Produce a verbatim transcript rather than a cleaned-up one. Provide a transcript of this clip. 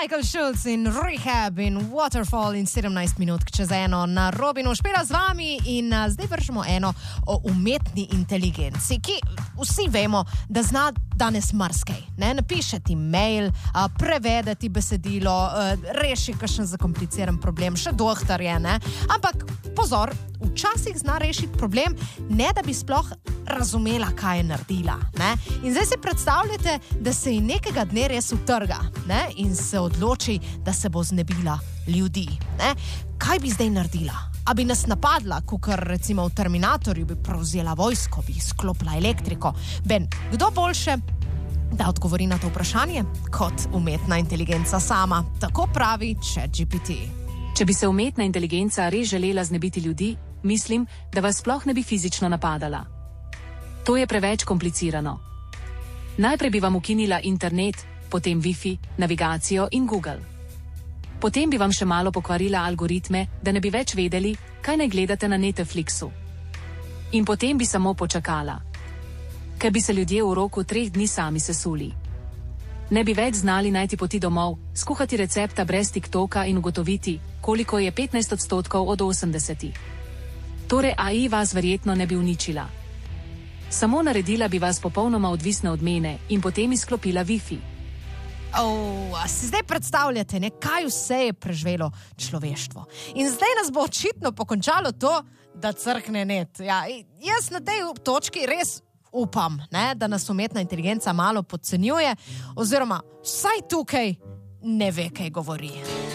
Michael Schulz in Rehab in Waterfall in sedemnajst minut čez eno na Robinu. Špela z vami in uh, zdaj vršimo eno o umetni inteligenci, ki vsi vemo, da zna danes marsikaj. Ne? Napiše ti mail, uh, prevede ti besedilo, uh, reši kakšen zakompliciran problem, še dohtar je, ne? Ampak pozor, včasih zna rešiti problem, ne da bi sploh razumela, kaj je naredila. Ne? In zdaj si predstavljate, da se ji nekega dne res utrga, ne? In se odloči, da se bo znebila ljudi. Ne? Kaj bi zdaj naredila? A bi nas napadla, kakor recimo v Terminatorju bi prevzela vojsko, bi sklopila elektriko? Ben, kdo boljše, da odgovori na to vprašanje, kot umetna inteligenca sama? Tako pravi ChatGPT. Če bi se umetna inteligenca res želela znebiti ljudi, mislim, da vas sploh ne bi fizično napadala. To je preveč komplicirano. Najprej bi vam ukinila internet, potem Wi-Fi, navigacijo in Google. Potem bi vam še malo pokvarila algoritme, da ne bi več vedeli, kaj naj gledate na Netflixu. In potem bi samo počakala. Ker bi se ljudje v roku treh dni sami sesuli. Ne bi več znali najti poti domov, skuhati recepta brez TikToka in ugotoviti, koliko je petnajst odstotkov od osemdesetih. Torej A I vas verjetno ne bi uničila. Samo naredila bi vas popolnoma odvisne od mene in potem izklopila Wi-Fi. Oh, a si zdaj predstavljate, ne, kaj vse je preživelo človeštvo. In zdaj nas bo očitno pokončalo to, da crkne net. Ja, jaz na tej točki res upam, ne, da nas umetna inteligenca malo podcenjuje, oziroma vsaj tukaj ne ve, kaj govori.